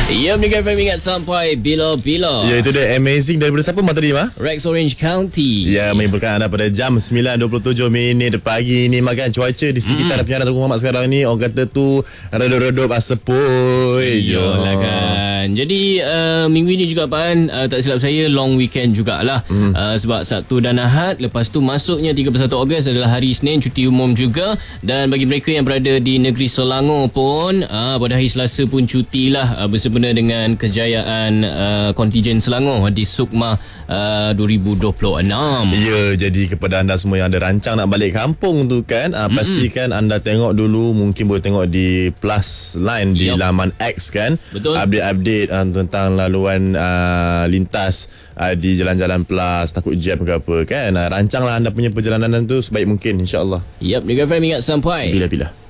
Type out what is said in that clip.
Ya, Mega FM ingat sampai bila-bila. Ya, itu dia Amazing daripada siapa tadi, Ma? Rex Orange County. Ya, menyimpulkan anda pada jam 9.27 pagi ni. Makan cuaca di sekitar penjara Tunku Mamak sekarang ni, orang kata tu redup-redup sepoi. Yolah kan. Jadi minggu ini juga Pan, tak silap saya long weekend jugalah. Sebab Sabtu dan Ahad, lepas tu masuknya 31 Ogos adalah hari Isnin, cuti umum juga. Dan bagi mereka yang berada di negeri Selangor pun, pada hari Selasa pun cuti lah, bersempena dengan kejayaan kontijen Selangor di Sukma 2026. Ya, jadi kepada anda semua yang ada rancang nak balik kampung tu kan, pastikan anda tengok dulu, mungkin boleh tengok di Plus Line di laman X kan. Betul. Update tentang laluan lintas di jalan-jalan Plus, takut jam ke apa kan. Rancanglah anda punya perjalanan tu sebaik mungkin, insya-Allah. Yap, Mega FM ingat sampai bila-bila.